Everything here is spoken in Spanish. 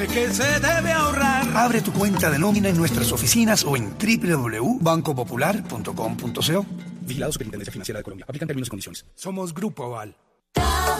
Que se debe ahorrar. Abre tu cuenta de nómina en nuestras oficinas o en www.bancopopular.com.co. Vigilado Superintendencia Financiera de Colombia. Aplican términos y condiciones. Somos Grupo Aval.